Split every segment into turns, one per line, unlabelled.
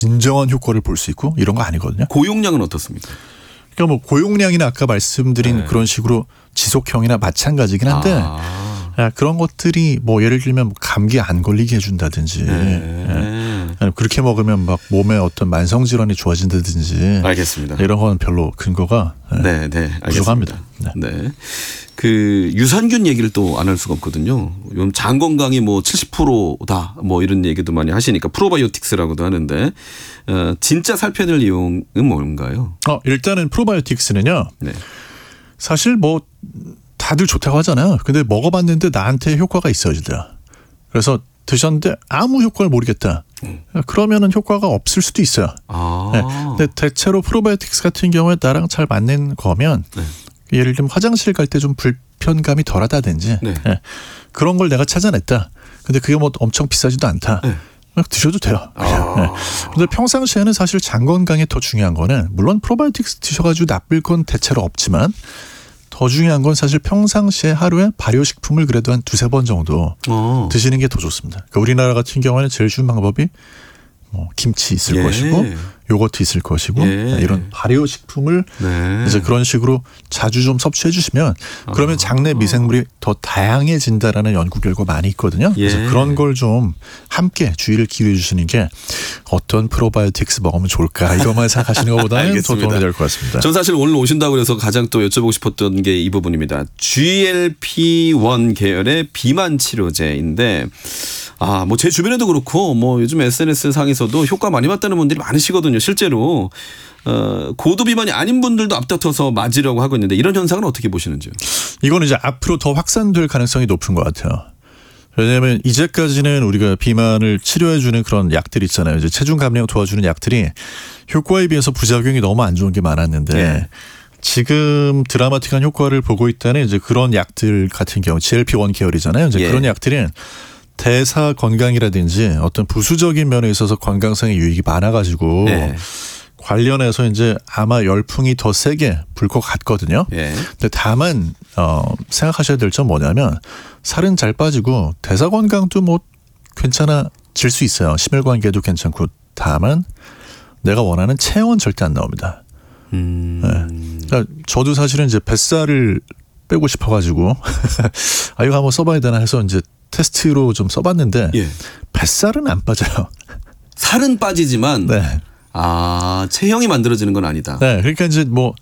진정한 효과를 볼 수 있고 이런 거 아니거든요.
고용량은 어떻습니까?
그러니까 뭐 고용량이나 아까 말씀드린
네.
그런 식으로 지속형이나 마찬가지긴 한데 그런 것들이 뭐 예를 들면 뭐 감기 안 걸리게 해준다든지 그렇게 먹으면 막 몸에 어떤 만성 질환이 좋아진다든지
알겠습니다.
이런 건 별로 근거가 부족합니다.
네. 그 유산균 얘기를 또 안 할 수가 없거든요. 요즘 장 건강이 뭐 70%다 뭐 이런 얘기도 많이 하시니까 프로바이오틱스라고도 하는데 진짜 살펴야 될 내용은 뭔가요?
일단은 프로바이오틱스는요.
네.
사실 뭐 다들 좋다고 하잖아요. 근데 먹어봤는데 나한테 효과가 있어야 된다. 그래서 드셨는데 아무 효과를 모르겠다. 그러면은 효과가 없을 수도 있어요. 근데 대체로 프로바이오틱스 같은 경우에 나랑 잘 맞는 거면 예를 들면 화장실 갈 때 좀 불편감이 덜하다든지 그런 걸 내가 찾아냈다. 근데 그게 뭐 엄청 비싸지도 않다. 드셔도 돼요. 그런데 평상시에는 사실 장 건강에 더 중요한 거는 물론 프로바이오틱스 드셔가지고 나쁠 건 대체로 없지만 더 중요한 건 사실 평상시에 하루에 발효식품을 그래도 한 2-3번 정도 드시는 게 더 좋습니다. 그러니까 우리나라 같은 경우에는 제일 쉬운 방법이 뭐 김치 있을 것이고 요거트 있을 것이고 이런 발효식품을 이제 그런 식으로 자주 좀 섭취해 주시면 그러면 장내 미생물이 더 다양해진다라는 연구 결과 많이 있거든요. 그래서 그런 걸 좀 함께 주의를 기울여 주시는 게 어떤 프로바이오틱스 먹으면 좋을까 이것만 생각하시는 것보다는 더 도움이 될 것 같습니다.
전 사실 오늘 오신다고 해서 가장 또 여쭤보고 싶었던 게 이 부분입니다. GLP-1 계열의 비만 치료제인데 뭐 제 주변에도 그렇고 뭐 요즘 SNS 상에서도 효과 많이 봤다는 분들이 많으시거든요. 실제로 고도 비만이 아닌 분들도 앞다퉈서 맞으려고 하고 있는데 이런 현상은 어떻게 보시는지요?
이거는 이제 앞으로 더 확산될 가능성이 높은 것 같아요. 왜냐하면 이제까지는 우리가 비만을 치료해주는 그런 약들 있잖아요. 이제 체중 감량 도와주는 약들이 효과에 비해서 부작용이 너무 안 좋은 게 많았는데 지금 드라마틱한 효과를 보고 있다는 이제 그런 약들 같은 경우 GLP-1 계열이잖아요. 이제 그런 약들은 대사 건강이라든지 어떤 부수적인 면에 있어서 건강상의 유익이 많아가지고 관련해서 이제 아마 열풍이 더 세게 불 것 같거든요. 근데 다만 생각하셔야 될 점 뭐냐면 살은 잘 빠지고 대사 건강도 뭐 괜찮아질 수 있어요. 심혈관계도 괜찮고 다만 내가 원하는 체형은 절대 안 나옵니다. 그러니까 저도 사실은 이제 뱃살을 빼고 싶어가지고 이거 한번 써봐야 되나 해서 이제 테스트로 좀 써봤는데 뱃살은 안 빠져요.
살은 빠지지만 체형이 만들어지는 건 아니다.
그러니까 이제 뭐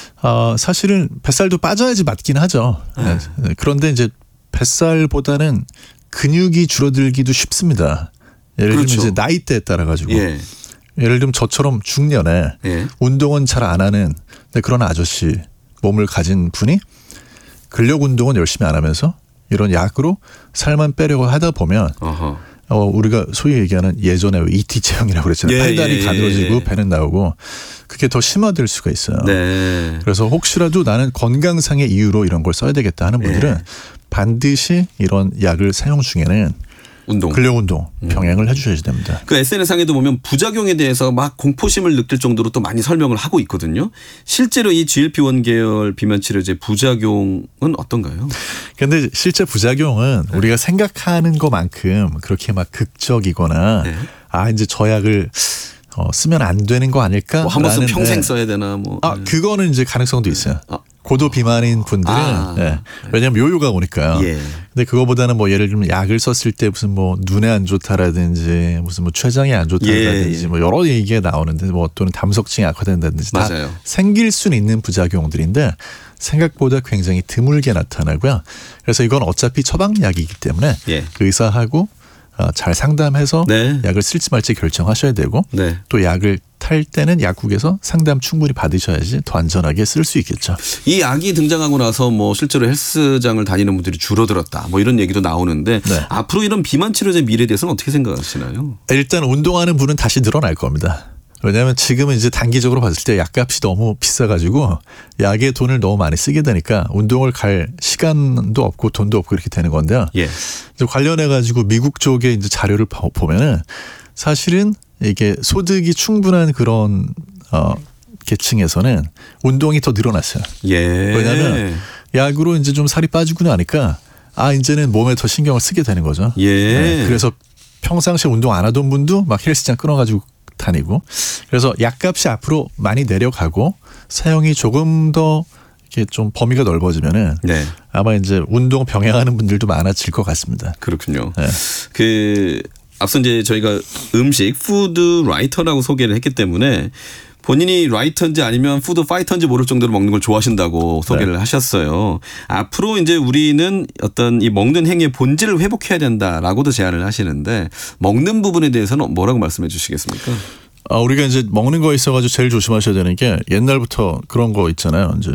사실은 뱃살도 빠져야지 맞긴 하죠. 그런데 이제 뱃살보다는 근육이 줄어들기도 쉽습니다. 예를 들면 이제 나이대에 따라 가지고 예를 들면 저처럼 중년에 운동은 잘 안 하는 그런 아저씨 몸을 가진 분이 근력 운동은 열심히 안 하면서 이런 약으로 살만 빼려고 하다 보면 우리가 소위 얘기하는 예전에 ET 체형이라고 그랬잖아요. 팔다리 가늘어지고 배는 나오고 그게 더 심화될 수가 있어요. 그래서 혹시라도 나는 건강상의 이유로 이런 걸 써야 되겠다 하는 분들은 반드시 이런 약을 사용 중에는 근력 운동 병행을 해주셔야 됩니다.
그 SNS상에도 보면 부작용에 대해서 막 공포심을 느낄 정도로 또 많이 설명을 하고 있거든요. 실제로 이 GLP-1 계열 비만 치료제 부작용은 어떤가요?
그런데 실제 부작용은 우리가 생각하는 것만큼 그렇게 막 극적이거나 이제 저 약을 쓰면 안 되는 거 아닐까?
한 번 쓰면 평생 써야 되나?
그거는 이제 가능성도 있어요. 고도 비만인 분들은 왜냐하면 요요가 오니까요. 근데 그거보다는 뭐 예를 들면 약을 썼을 때 무슨 뭐 눈에 안 좋다라든지 무슨 뭐 췌장에 안 좋다라든지 뭐 여러 얘기가 나오는데 뭐 또는 담석층이 악화된다든지 다 생길 수는 있는 부작용들인데 생각보다 굉장히 드물게 나타나고요. 그래서 이건 어차피 처방약이기 때문에 의사하고 잘 상담해서 약을 쓸지 말지 결정하셔야 되고 또 약을 탈 때는 약국에서 상담 충분히 받으셔야지 더 안전하게 쓸 수 있겠죠.
이 약이 등장하고 나서 뭐 실제로 헬스장을 다니는 분들이 줄어들었다 뭐 이런 얘기도 나오는데 앞으로 이런 비만 치료제 미래에 대해서는 어떻게 생각하시나요?
일단 운동하는 분은 다시 늘어날 겁니다. 왜냐하면 지금은 이제 단기적으로 봤을 때 약값이 너무 비싸가지고 약에 돈을 너무 많이 쓰게 되니까 운동을 갈 시간도 없고 돈도 없고 이렇게 되는 건데요. 이제 관련해가지고 미국 쪽에 이제 자료를 보면은 사실은 이게 소득이 충분한 그런 계층에서는 운동이 더 늘어났어요. 왜냐하면 약으로 이제 좀 살이 빠지고 나니까 이제는 몸에 더 신경을 쓰게 되는 거죠. 그래서 평상시에 운동 안 하던 분도 막 헬스장 끊어가지고 다니고 그래서 약값이 앞으로 많이 내려가고 사용이 조금 더 이렇게 좀 범위가 넓어지면은
네.
아마 이제 운동 병행하는 분들도 많아질 것 같습니다.
그렇군요.
네.
앞서 이제 저희가 음식 푸드 라이터라고 소개를 했기 때문에 본인이 라이터인지 아니면 푸드 파이터인지 모를 정도로 먹는 걸 좋아하신다고 소개를 하셨어요. 앞으로 이제 우리는 어떤 이 먹는 행위의 본질을 회복해야 된다라고도 제안을 하시는데 먹는 부분에 대해서는 뭐라고 말씀해 주시겠습니까?
우리가 이제 먹는 거에 있어가지고 제일 조심하셔야 되는 게 옛날부터 그런 거 있잖아요. 이제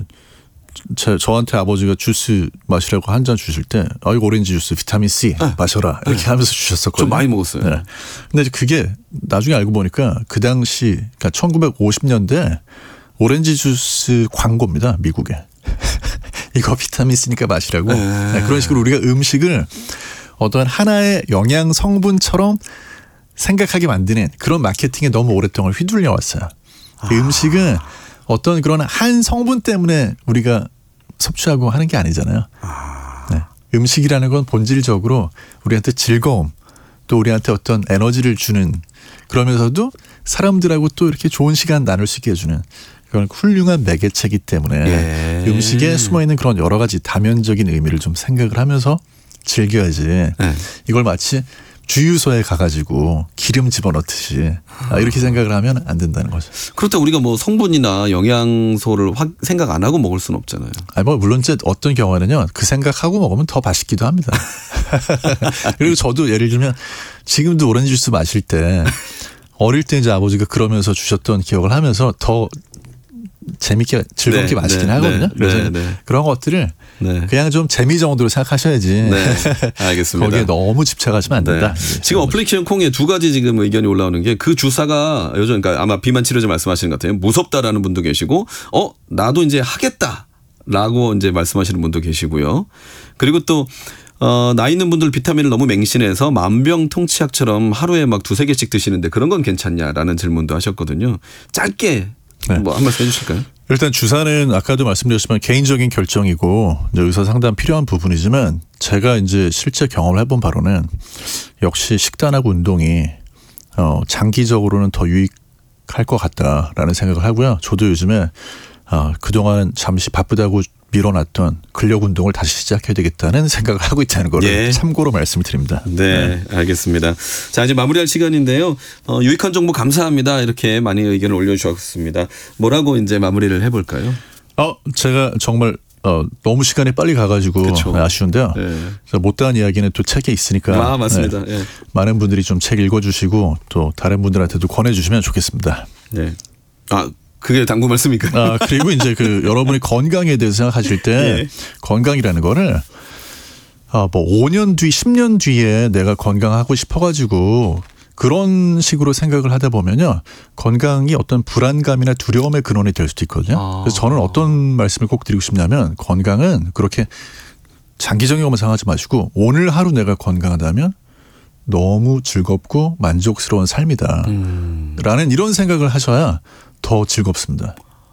저한테 아버지가 주스 마시라고 한 잔 주실 때 이거 오렌지 주스 비타민 C 마셔라 이렇게 하면서 주셨었거든요.
좀 많이 먹었어요.
네. 근데 그게 나중에 알고 보니까 그 당시 그러니까 1950년대 오렌지 주스 광고입니다. 미국에. 이거 비타민 C니까 마시라고. 네, 그런 식으로 우리가 음식을 어떤 하나의 영양 성분처럼 생각하게 만드는 그런 마케팅에 너무 오랫동안 휘둘려 왔어요. 음식은 어떤 그런 한 성분 때문에 우리가 섭취하고 하는 게 아니잖아요. 네. 음식이라는 건 본질적으로 우리한테 즐거움 또 우리한테 어떤 에너지를 주는 그러면서도 사람들하고 또 이렇게 좋은 시간 나눌 수 있게 해주는 그런 훌륭한 매개체이기 때문에 음식에 숨어있는 그런 여러 가지 다면적인 의미를 좀 생각을 하면서 즐겨야지 이걸 마치 주유소에 가가지고 기름 집어넣듯이 이렇게 생각을 하면 안 된다는 거죠.
그렇다고 우리가 뭐 성분이나 영양소를 생각 안 하고 먹을 수는 없잖아요.
뭐 물론 이제 어떤 경우에는요 그 생각하고 먹으면 더 맛있기도 합니다. 그리고 저도 예를 들면 지금도 오렌지 주스 마실 때 어릴 때 이제 아버지가 그러면서 주셨던 기억을 하면서 더 재밌게 즐겁게 마시긴 하거든요. 그래서 그런 것들을 그냥 좀 재미 정도로 생각하셔야지.
네, 알겠습니다.
거기에 너무 집착하시면 안 된다.
지금 어플리케이션 콩에 두 가지 지금 의견이 올라오는 게 그 주사가 요즘 그러니까 아마 비만 치료제 말씀하시는 것 같아요. 무섭다라는 분도 계시고, 나도 이제 하겠다라고 이제 말씀하시는 분도 계시고요. 그리고 또 나이 있는 분들 비타민을 너무 맹신해서 만병통치약처럼 하루에 막 2-3개씩 드시는데 그런 건 괜찮냐라는 질문도 하셨거든요. 짧게. 뭐 한 말씀 해주실까요?
일단 주사는 아까도 말씀드렸지만 개인적인 결정이고 이제 의사 상담 필요한 부분이지만 제가 이제 실제 경험을 해본 바로는 역시 식단하고 운동이 장기적으로는 더 유익할 것 같다라는 생각을 하고요. 저도 요즘에 그동안 잠시 바쁘다고 밀어놨던 근력 운동을 다시 시작해야 되겠다는 생각을 하고 있다는 거를 참고로 말씀을 드립니다.
네, 알겠습니다. 자, 이제 마무리할 시간인데요. 유익한 정보 감사합니다. 이렇게 많이 의견을 올려주셨습니다. 뭐라고 이제 마무리를 해볼까요?
제가 정말 너무 시간이 빨리 가가지고 아쉬운데요. 못다한 이야기는 또 책에 있으니까.
맞습니다.
많은 분들이 좀 책 읽어주시고 또 다른 분들한테도 권해주시면 좋겠습니다.
네. 그게 당부 말씀입니까?
그리고 이제 여러분이 건강에 대해서 생각하실 때 건강이라는 거를 뭐 5년 뒤, 10년 뒤에 내가 건강하고 싶어가지고 그런 식으로 생각을 하다 보면요. 건강이 어떤 불안감이나 두려움의 근원이 될 수도 있거든요. 그래서 저는 어떤 말씀을 꼭 드리고 싶냐면 건강은 그렇게 장기적인 것만 생각하지 마시고 오늘 하루 내가 건강하다면 너무 즐겁고 만족스러운 삶이다. 라는 이런 생각을 하셔야 더 즐겁습니다.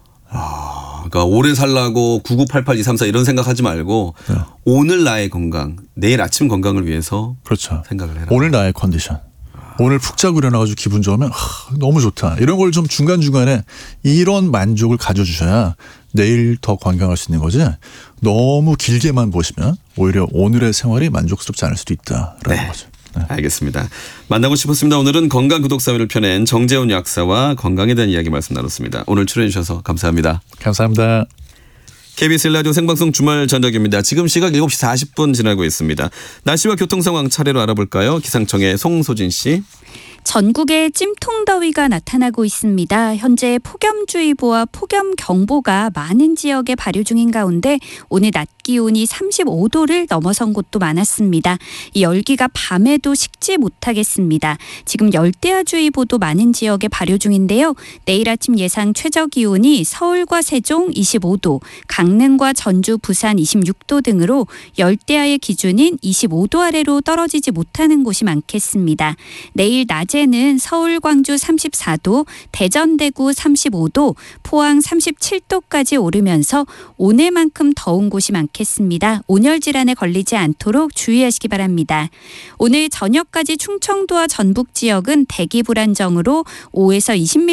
그러니까 오래 살라고 9988-234 이런 생각하지 말고 오늘 나의 건강, 내일 아침 건강을 위해서 생각을 해라.
오늘 나의 컨디션. 오늘 푹 자고 일어나가지고 기분 좋으면 너무 좋다. 이런 걸 좀 중간중간에 이런 만족을 가져주셔야 내일 더 건강할 수 있는 거지. 너무 길게만 보시면 오히려 오늘의 생활이 만족스럽지 않을 수도 있다라는 거죠.
알겠습니다. 만나고 싶었습니다. 오늘은 건강 구독사회를 펴낸 정재훈 약사와 건강에 대한 이야기 말씀 나눴습니다. 오늘 출연해 주셔서 감사합니다.
감사합니다.
KBS 라디오 생방송 주말 저녁입니다. 지금 시각 7시 40분 지나고 있습니다. 날씨와 교통 상황 차례로 알아볼까요? 기상청의 송소진 씨.
전국에 찜통더위가 나타나고 있습니다. 현재 폭염주의보와 폭염경보가 많은 지역에 발효 중인 가운데 오늘 낮 기온이 35도를 넘어선 곳도 많았습니다. 이 열기가 밤에도 식지 못하겠습니다. 지금 열대야주의보도 많은 지역에 발효 중인데요. 내일 아침 예상 최저기온이 서울과 세종 25도, 강릉과 전주, 부산 26도 등으로 열대야의 기준인 25도 아래로 떨어지지 못하는 곳이 많겠습니다. 내일 낮 낮에는 서울, 광주 34도, 대전, 대구 35도, 포항 37도까지 오르면서 오늘만큼 더운 곳이 많겠습니다. 온열 질환에 걸리지 않도록 주의하시기 바랍니다. 오늘 저녁까지 충청도와 전북 지역은 대기 불안정으로 5에서 20mm